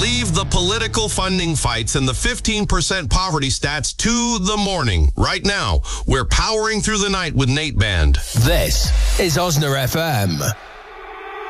Leave the political funding fights and the 15% poverty stats to the morning. Right now, we're powering through the night with Nate Band. This is Osna FM.